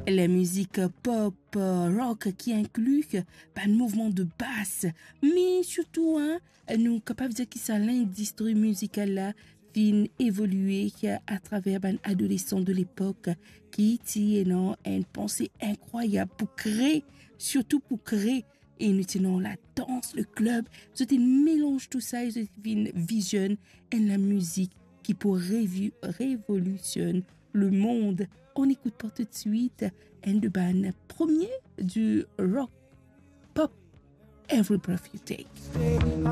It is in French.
la musique pop, rock qui inclut un mouvement de basse, mais surtout, nous sommes capables de dire que ça l'industrie musicale là vient évoluer à travers un adolescent de l'époque qui tient une pensée incroyable pour créer, surtout pour créer. Et nous tenons la danse, le club, c'est un mélange tout ça, c'est une vision et la musique qui pour révolutionne le monde. On écoute pas tout de suite un de ban premier du rock pop Every Breath You Take.